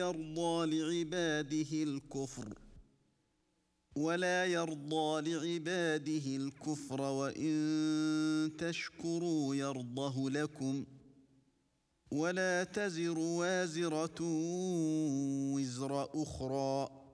يرضى لعباده الكفر وإن تشكروا يرضه لكم ولا تزر وازرة وزر أخرى